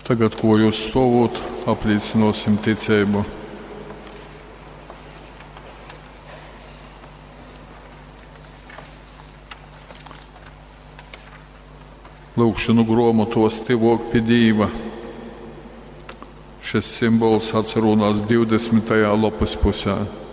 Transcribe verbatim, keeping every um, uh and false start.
Tagad, ko jūs stāvot, apliecinosim ticību. Lūkšanu gromotos Tivok pie Dīva. Šis simbols atsarunās divdesmitajā lapas pusē.